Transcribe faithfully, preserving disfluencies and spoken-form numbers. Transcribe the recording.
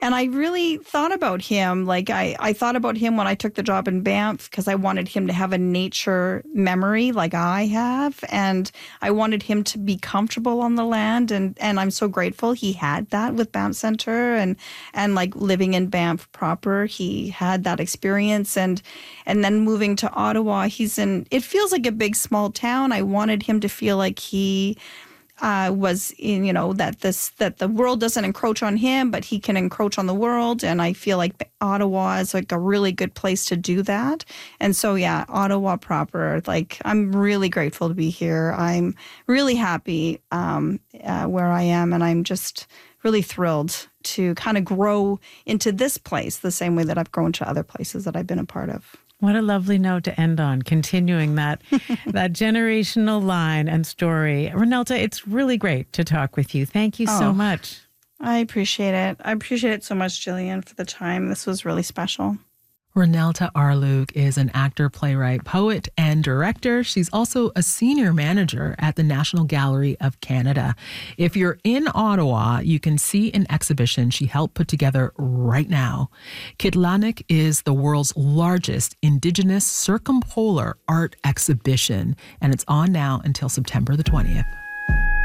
And I really thought about him. Like I, I thought about him when I took the job in Banff because I wanted him to have a nature memory like I have. And I wanted him to be comfortable on the land. And, and I'm so grateful he had that with Banff Center and, and like living in Banff proper. He had that experience. And, and then moving to Ottawa, he's in, it feels like a big small town. I wanted him to feel like he Uh, was in, you know, that this that the world doesn't encroach on him, but he can encroach on the world. And I feel like Ottawa is like a really good place to do that. And so, yeah, Ottawa proper, like I'm really grateful to be here. I'm really happy um, uh, where I am. And I'm just really thrilled to kind of grow into this place the same way that I've grown to other places that I've been a part of. What a lovely note to end on, continuing that that generational line and story. Renelta, it's really great to talk with you. Thank you so oh, much. I appreciate it. I appreciate it so much, Jillian, for the time. This was really special. Renelta Arluke is an actor, playwright, poet, and director. She's also a senior manager at the National Gallery of Canada. If you're in Ottawa, you can see an exhibition she helped put together right now. Kitlanik is the world's largest Indigenous circumpolar art exhibition, and it's on now until September the twentieth.